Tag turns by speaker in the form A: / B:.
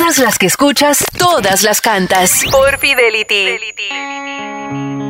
A: Todas las que escuchas, todas las cantas. Por Fidelity.